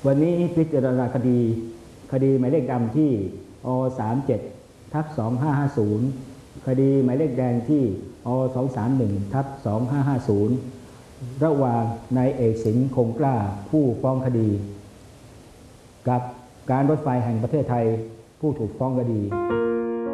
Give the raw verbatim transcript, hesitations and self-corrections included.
วันนี้พิจารณาคดีคดีหมายเลขดำที่อสามเจ็ดทับสองห้าห้าศูนย์คดีหมายเลขแดงที่อสองสามหนึ่งทับสองห้าห้าศูนย์ระหว่างนายเอกสิงห์คงกล้าผู้ฟ้องคดีกับการรถไฟแห่งประเทศไทยผู้ถูกฟ้องคดี